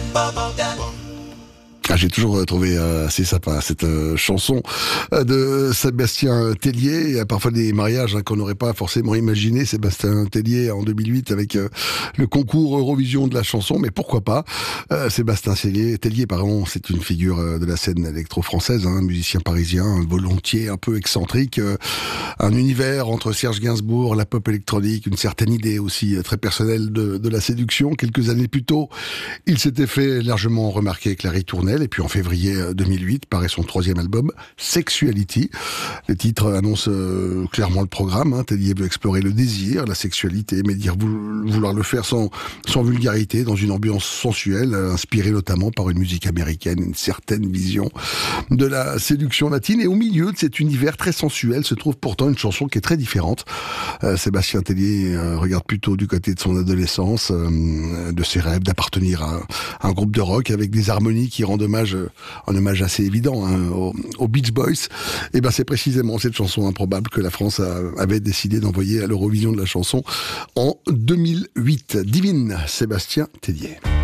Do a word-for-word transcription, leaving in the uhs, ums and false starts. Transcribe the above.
Ah, j'ai toujours trouvé euh, assez sympa cette euh, chanson euh, de Sébastien Tellier. Il y a parfois des mariages hein, qu'on n'aurait pas forcément imaginé. Sébastien Tellier en deux mille huit avec euh, le concours Eurovision de la chanson, mais pourquoi pas euh, Sébastien Tellier, Tellier pardon, c'est une figure euh, de la scène électro-française, hein, musicien parisien, volontiers un peu excentrique, euh, un univers entre Serge Gainsbourg, la pop électronique, une certaine idée aussi euh, très personnelle de, de la séduction. Quelques années plus tôt, il s'était fait largement remarquer avec Larry Tournel. Et puis en février deux mille huit, paraît son troisième album, Sexuality. Le titre annonce euh, clairement le programme. Hein. Tellier veut explorer le désir, la sexualité, mais dire vouloir le faire sans, sans vulgarité, dans une ambiance sensuelle, euh, inspirée notamment par une musique américaine, une certaine vision de la séduction latine. Et au milieu de cet univers très sensuel se trouve pourtant une chanson qui est très différente. Euh, Sébastien Tellier euh, regarde plutôt du côté de son adolescence, euh, de ses rêves d'appartenir à, à un groupe de rock avec des harmonies qui rendent hommage, un hommage assez évident hein, aux, aux Beach Boys. Et ben c'est précisément cette chanson improbable que la France a, avait décidé d'envoyer à l'Eurovision de la chanson en deux mille huit. Divine, Sébastien Tellier.